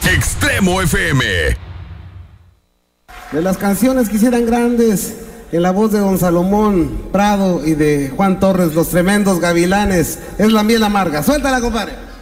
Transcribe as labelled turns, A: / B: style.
A: Extremo FM.
B: De las canciones que hicieran grandes, en la voz de don Salomón Prado y de Juan Torres, los tremendos Gavilanes, es La Miel Amarga. Suéltala, compadre.